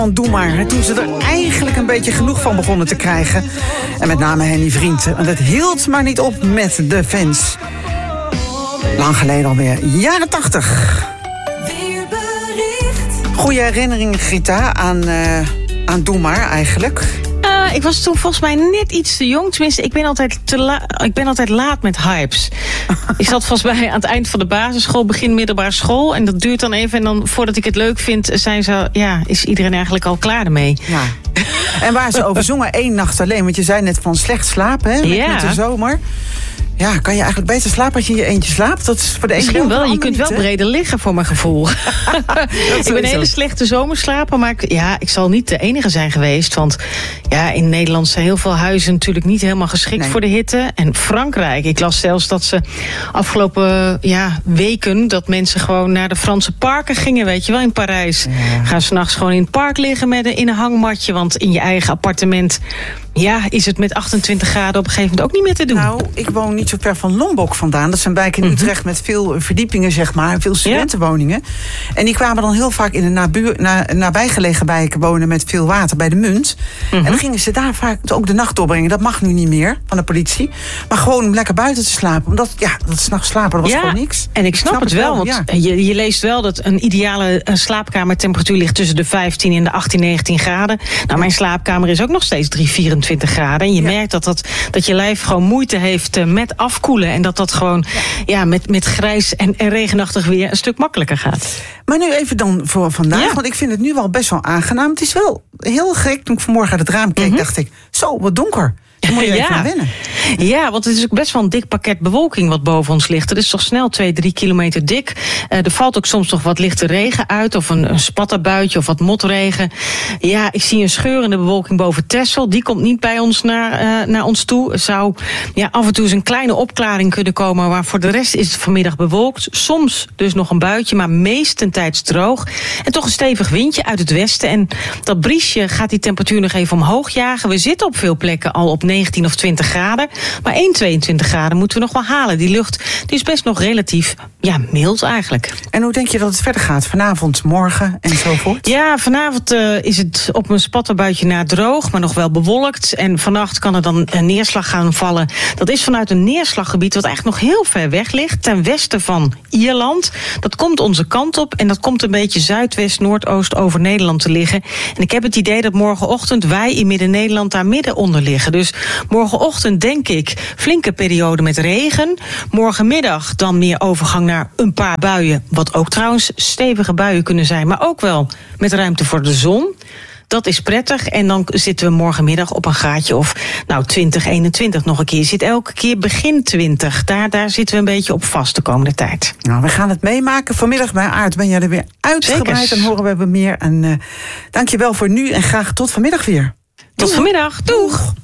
Doe maar. Toen ze er eigenlijk een beetje genoeg van begonnen te krijgen. En met name Henny Vriend. En het hield maar niet op met de fans. Lang geleden alweer. Jaren 80. Goeie herinnering, Grita, aan Doe maar eigenlijk. Ik was toen volgens mij net iets te jong. Tenminste, ik ben altijd laat met hypes. Ik zat volgens mij aan het eind van de basisschool, begin middelbare school. En dat duurt dan even. En dan voordat ik het leuk vind, is iedereen eigenlijk al klaar ermee. Ja. En waar ze over zongen, 1 nacht alleen. Want je zei net van slecht slapen, hè? Met de zomer. Ja, kan je eigenlijk beter slapen als je in je eentje slaapt? Dat is voor de misschien wel. Je kunt wel breder liggen, voor mijn gevoel. Ik ben een hele slechte zomerslaper, maar ik zal niet de enige zijn geweest. Want in Nederland zijn heel veel huizen natuurlijk niet helemaal geschikt voor de hitte. En Frankrijk, ik las zelfs dat ze afgelopen weken, dat mensen gewoon naar de Franse parken gingen, weet je wel, in Parijs. Ja. Gaan 's nachts gewoon in het park liggen in een hangmatje, want in je eigen appartement is het met 28 graden op een gegeven moment ook niet meer te doen. Nou, ik woon niet zo ver van Lombok vandaan. Dat is een wijk in Utrecht met veel verdiepingen, zeg maar. Veel studentenwoningen. En die kwamen dan heel vaak in de nabijgelegen wijken wonen met veel water bij de Munt. En dan gingen ze daar vaak ook de nacht doorbrengen. Dat mag nu niet meer van de politie. Maar gewoon om lekker buiten te slapen. Omdat, dat 's nachts slapen, dat was gewoon niks. En ik snap het wel, want je leest wel dat een ideale slaapkamertemperatuur ligt tussen de 15 en de 18, 19 graden. Nou, mijn slaapkamer is ook nog steeds 24 graden. En je merkt dat je lijf gewoon moeite heeft met afkoelen. En dat gewoon met grijs en regenachtig weer een stuk makkelijker gaat. Maar nu even dan voor vandaag. Want ik vind het nu wel best wel aangenaam. Het is wel heel gek. Toen ik vanmorgen uit het raam keek, dacht ik, zo, wat donker. Daar moet je even aan wennen. Ja, want het is ook best wel een dik pakket bewolking wat boven ons ligt. Het is toch snel 2-3 kilometer dik. Er valt ook soms nog wat lichte regen uit. Of een spatterbuitje of wat motregen. Ja, ik zie een scheurende bewolking boven Texel. Die komt niet bij ons naar ons toe. Er zou af en toe eens een kleine opklaring kunnen komen. Maar voor de rest is het vanmiddag bewolkt. Soms dus nog een buitje, maar meestentijds droog. En toch een stevig windje uit het westen. En dat briesje gaat die temperatuur nog even omhoog jagen. We zitten op veel plekken al op 19 of 20 graden. Maar 22 graden moeten we nog wel halen. Die lucht die is best nog relatief mild eigenlijk. En hoe denk je dat het verder gaat? Vanavond, morgen enzovoort? Ja, vanavond is het op een spatterbuitje na droog, maar nog wel bewolkt. En vannacht kan er dan een neerslag gaan vallen. Dat is vanuit een neerslaggebied wat eigenlijk nog heel ver weg ligt, ten westen van Ierland. Dat komt onze kant op en dat komt een beetje zuidwest, noordoost over Nederland te liggen. En ik heb het idee dat morgenochtend wij in Midden-Nederland daar midden onder liggen. Dus morgenochtend denk ik flinke periode met regen. Morgenmiddag dan meer overgang naar een paar buien. Wat ook trouwens stevige buien kunnen zijn. Maar ook wel met ruimte voor de zon. Dat is prettig. En dan zitten we morgenmiddag op een graadje of 20, 21 nog een keer. Je zit elke keer begin 20. Daar zitten we een beetje op vast de komende tijd. Nou, we gaan het meemaken. Vanmiddag bij Aard ben jij er weer uitgebreid. Dan horen we meer. En dank je wel voor nu en graag tot vanmiddag weer. Tot vanmiddag. Doeg!